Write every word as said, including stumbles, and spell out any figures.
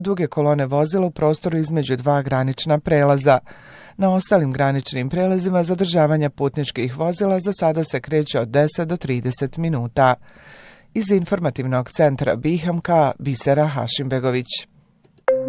duge kolone vozila u prostoru između dva granična prelaza. Na ostalim graničnim prelazima zadržavanja putničkih vozila za sada se kreće od deset do trideset minuta. Iz informativnog centra Bihamka, Bisera Hašimbegović.